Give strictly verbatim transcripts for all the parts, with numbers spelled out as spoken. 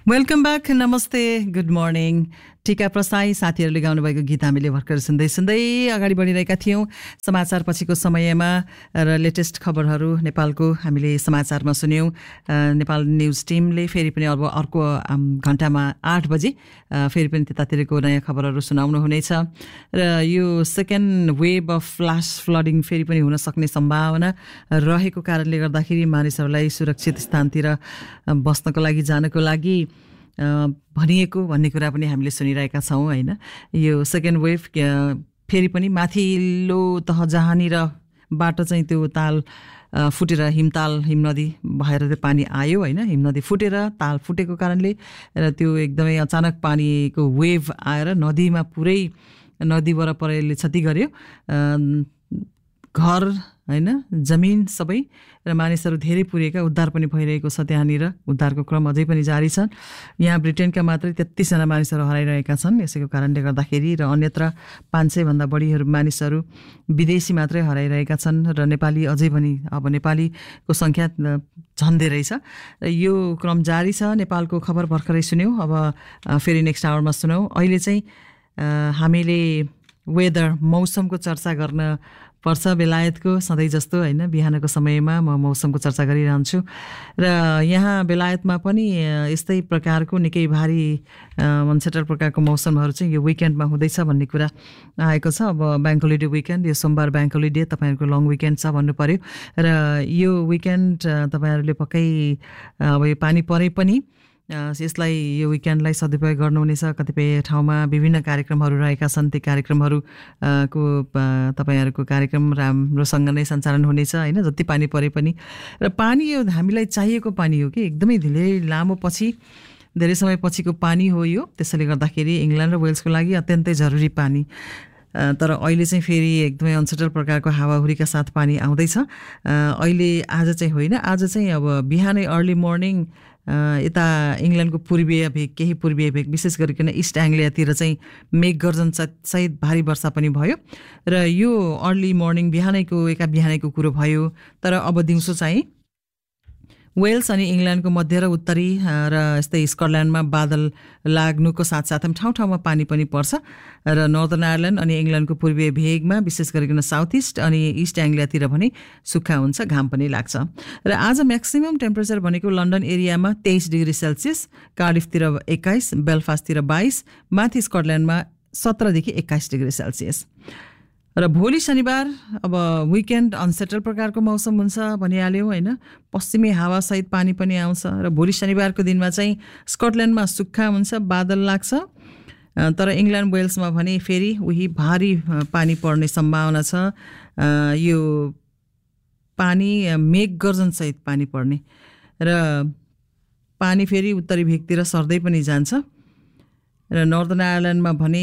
Welcome back, नमस्ते, good morning. टिका प्रसाई साथीहरूले गाउनुभएको गीत हामीले भर्खर सुन्दै सुन्दै अगाडि बढिरहेका थियौँ समाचार पछिको समयमा र लेटेस्ट खबरहरू नेपालको हामीले समाचारमा सुन्यौँ। नेपाल न्युज टिमले फेरि पनि अब अर्को घन्टामा आठ बजे फेरि पनि त्यतातिरको नयाँ खबरहरू सुनाउनु हुनेछ र यो second wave of flash flooding फेरि पनि हुन सक्ने सम्भावना रहेको कारणले गर्दाखेरि मानिसहरूलाई सुरक्षित स्थानतिर बस्नको लागि जानको लागि भनिएको भन्ने कुरा पनि हामीले सुनिरहेका छौँ होइन। यो सेकेन्ड वेभ फेरि पनि माथिल्लो तह जहाँनिरबाट चाहिँ त्यो ताल फुटेर हिमताल हिमनदी भएर त्यो पानी आयो होइन, हिमनदी फुटेर ताल फुटेको कारणले र त्यो एकदमै अचानक पानीको वेभ आएर नदीमा पुरै नदी वरपरले क्षति गर्यो, घर होइन, जमिन सबै र मानिसहरू धेरै पुगेका, उद्धार पनि भइरहेको छ। त्यहाँनिर उद्धारको क्रम अझै पनि जारी छ। यहाँ ब्रिटेनका मात्रै तेत्तिसजना मानिसहरू हराइरहेका छन् यसैको कारणले गर्दाखेरि र अन्यत्र पाँच सयभन्दा बढीहरू मानिसहरू विदेशी मात्रै हराइरहेका छन् र नेपाली अझै पनि अब नेपालीको सङ्ख्या झन् धेरै छ। यो क्रम जारी छ। नेपालको खबर भर्खरै सुन्यौँ, अब फेरि नेक्स्ट आवरमा सुनौँ। अहिले चाहिँ हामीले वेदर मौसमको चर्चा गर्न पर्छ बेलायतको सधैँ जस्तो होइन। बिहानको समयमा म मौसमको चर्चा गरिरहन्छु र यहाँ बेलायतमा पनि यस्तै प्रकारको निकै भारी अनसेटल प्रकारको मौसमहरू चाहिँ यो विकेन्डमा हुँदैछ भन्ने कुरा आएको छ। अब ब्याङ्क होलिडे विकेन्ड, यो सोमबार ब्याङ्क होलिडे, तपाईँहरूको लङ विकेन्ड छ भन्नु पऱ्यो र यो विकेन्ड तपाईँहरूले पक्कै अब यो पानी परे पनि यसलाई यो विकेन्डलाई सदुपयोग गर्नुहुनेछ। कतिपय ठाउँमा विभिन्न कार्यक्रमहरू रहेका छन्, ती कार्यक्रमहरू को तपाईँहरूको कार्यक्रम राम्रोसँग नै सञ्चालन हुनेछ होइन। जति पानी परे पनि र पानी यो हामीलाई चाहिएको पानी हो कि एकदमै धेरै लामो पछि धेरै समय पछिको पानी हो यो। त्यसैले गर्दाखेरि इङ्ल्यान्ड र वेल्सको लागि अत्यन्तै जरुरी पानी। तर अहिले चाहिँ फेरि एकदमै अनसेटल प्रकारको हावाहुरीका साथ पानी आउँदैछ। अहिले आज चाहिँ होइन, आज चाहिँ अब बिहानै अर्ली मर्निङ यता इङ्ल्यान्डको पूर्वीय भेग, केही पूर्वीय भेग विशेष गरिकन इस्ट एङ्ग्लियातिर चाहिँ मेघ गर्जन सहित भारी वर्षा पनि भयो र यो अर्ली मर्निङ बिहानैको एका बिहानैको कुरो भयो। तर अब दिउँसो चाहिँ वेल्स अनि इङ्ल्यान्डको मध्य र उत्तरी र यस्तै स्कटल्यान्डमा बादल लाग्नुको साथसाथै ठाउँ ठाउँमा पानी पनि पर्छ र नर्दर्न आयरल्यान्ड अनि इङ्ल्यान्डको पूर्वीय भेगमा विशेष गरिकन साउथ इस्ट अनि इस्ट एङ्ग्लियातिर भने सुक्खा हुन्छ, घाम पनि लाग्छ। र आज म्याक्सिमम टेम्परेचर भनेको लन्डन एरियामा तेइस डिग्री सेल्सियस, कार्डिफतिर एक्काइस, बेलफास्टतिर बाइस, माथि स्कटल्यान्डमा सत्रदेखि एक्काइस डिग्री सेल्सियस। र भोलि शनिबार अब विकेन्ड अनसेटल प्रकारको मौसम हुन्छ भनिहाल्यौँ होइन। पश्चिमी हावासहित पानी पनि आउँछ र भोलि शनिबारको दिनमा चाहिँ स्कटल्यान्डमा सुक्खा हुन्छ, बादल लाग्छ, तर इङ्ल्यान्ड वेल्समा भने फेरि उही भारी पानी पर्ने सम्भावना छ। यो पानी मेघ गर्जनसहित पानी पर्ने र पानी फेरि उत्तरी भेगतिर सर्दै पनि जान्छ र नर्दर्न आयरल्यान्डमा भने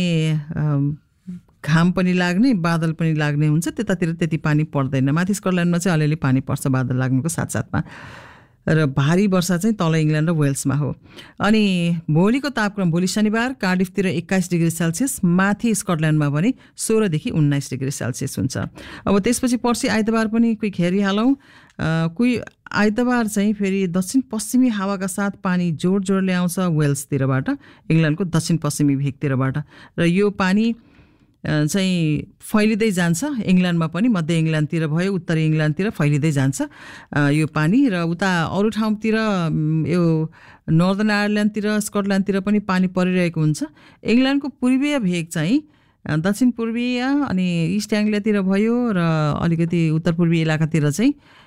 घाम पनि लाग्ने, बादल पनि लाग्ने हुन्छ। त्यतातिर त्यति पानी पर्दैन। माथि स्कटल्यान्डमा चाहिँ अलिअलि पानी पर्छ बादल लाग्नुको साथसाथमा र भारी वर्षा चाहिँ तल इङ्ल्यान्ड र वेल्समा हो। अनि भोलिको तापक्रम भोलि शनिबार कार्डिफतिर एक्काइस डिग्री सेल्सियस, माथि स्कटल्यान्डमा भने सोह्रदेखि उन्नाइस डिग्री सेल्सियस हुन्छ। अब त्यसपछि पर्सि आइतबार पनि कोही हेरिहालौँ। कोही आइतबार चाहिँ फेरि दक्षिण पश्चिमी हावाका साथ पानी जोड जोडले आउँछ वेल्सतिरबाट, इङ्ल्यान्डको दक्षिण पश्चिमी भेगतिरबाट र यो पानी चाहिँ फैलिँदै जान्छ। इङ्ल्यान्डमा पनि मध्य इङ्ल्यान्डतिर भयो, उत्तरी इङ्ल्यान्डतिर फैलिँदै जान्छ यो पानी र उता अरू ठाउँतिर यो नर्दर्न आयरल्यान्डतिर स्कटल्यान्डतिर पनि पानी परिरहेको हुन्छ। इङ्ल्यान्डको पूर्वीय भेग चाहिँ दक्षिण पूर्वीय अनि इस्ट एङ्ग्लियातिर भयो र अलिकति उत्तर पूर्वी इलाकातिर चाहिँ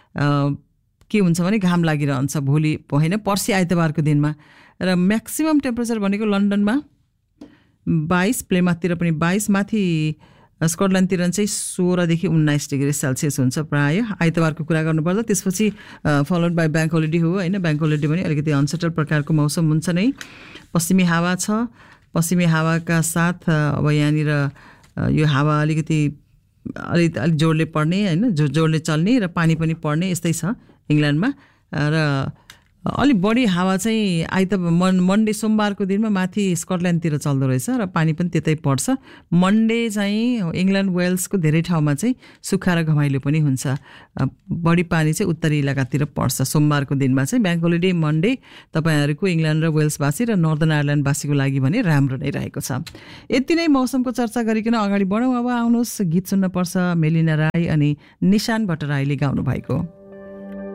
के हुन्छ भने घाम लागिरहन्छ भोलि होइन, पर्सि आइतबारको दिनमा। र म्याक्सिमम टेम्परेचर भनेको लन्डनमा बाइस, प्लेमाथतिर पनि बाइस, माथि स्कटल्यान्डतिर चाहिँ सोह्रदेखि उन्नाइस डिग्री सेल्सियस हुन्छ प्रायः आइतबारको कुरा गर्नुपर्दा। त्यसपछि फलोड बाई ब्याङ्क होलिडे हो होइन। ब्याङ्क होलिडे पनि अलिकति अनसेटल प्रकारको मौसम हुन्छ नै। पश्चिमी हावा छ, पश्चिमी हावाका साथ अब यहाँनिर यो हावा अलिकति अलि अलिक जोडले पर्ने होइन, जो जोडले चल्ने र पानी पनि पर्ने यस्तै छ इङ्ल्यान्डमा। र अलिक बढी हावा चाहिँ आइत मन मन्डे सोमबारको दिनमा माथि स्कटल्यान्डतिर चल्दो रहेछ र पानी पनि त्यतै पर्छ। मन्डे चाहिँ इङ्ल्यान्ड वेल्सको धेरै ठाउँमा चाहिँ सुक्खा र घमाइलो पनि हुन्छ। बढी पानी चाहिँ उत्तरी इलाकातिर पर्छ सोमबारको दिनमा चाहिँ। ब्याङ्क होलिडे मन्डे तपाईँहरूको इङ्ल्यान्ड र वेल्सवासी र नर्दर्न आयरल्यान्डवासीको लागि भने राम्रो नै रहेको छ। यति नै मौसमको चर्चा गरिकन अगाडि बढौँ। अब आउनुहोस्, गीत सुन्न पर्छ। मेलिना राई अनि निशान भट्टराईले गाउनु भएको।